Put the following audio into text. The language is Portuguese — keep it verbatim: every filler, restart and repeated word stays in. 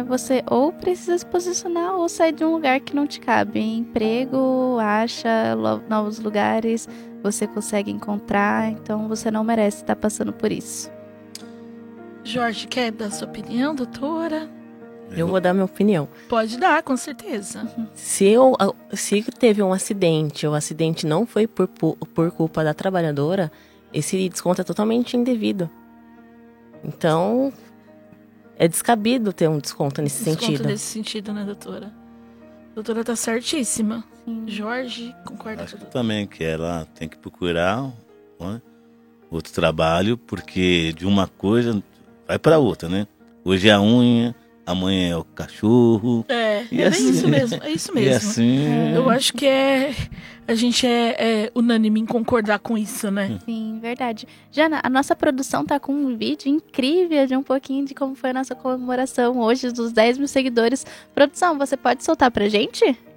é, você ou precisa se posicionar ou sair de um lugar que não te cabe. Emprego, acha lo- novos lugares, você consegue encontrar, então você não merece estar passando por isso. Jorge, quer dar sua opinião, doutora? Eu vou dar minha opinião. Pode dar, com certeza. Se, eu, se teve um acidente, o acidente não foi por, por culpa da trabalhadora, esse desconto é totalmente indevido. Então, é descabido ter um desconto nesse Desconto sentido. nesse sentido, né, doutora? A doutora tá certíssima. Sim. Jorge, concorda Acho com a que doutora? também que ela tem que procurar, né, outro trabalho, porque de uma coisa vai para outra, né? Hoje é a unha, amanhã é o cachorro. É, E é assim- bem isso mesmo, é isso mesmo. E assim, Eu acho que é. A gente é, é unânime em concordar com isso, né? Sim, verdade. Jana, a nossa produção tá com um vídeo incrível de um pouquinho de como foi a nossa comemoração hoje dos dez mil seguidores. Produção, você pode soltar pra gente?